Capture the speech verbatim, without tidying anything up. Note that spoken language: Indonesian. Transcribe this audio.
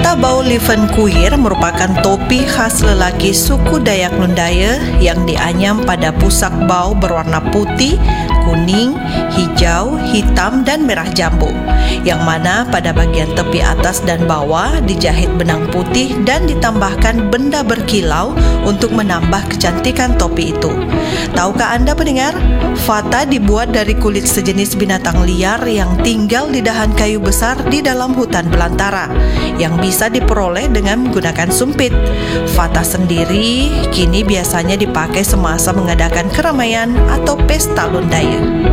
Fata Bau Liven Kuir merupakan topi khas lelaki suku Dayak Lundaya yang dianyam pada pusak bau berwarna putih, kuning, hijau, hitam, dan merah jambu, yang mana pada bagian tepi atas dan bawah dijahit benang putih dan ditambahkan benda berkilau untuk menambah kecantikan topi itu. Tahukah Anda pendengar, fata dibuat dari kulit sejenis binatang liar yang tinggal di dahan kayu besar di dalam hutan belantara, yang bisa diperoleh dengan menggunakan sumpit. Fata sendiri kini biasanya dipakai semasa mengadakan keramaian atau pesta Lundaya.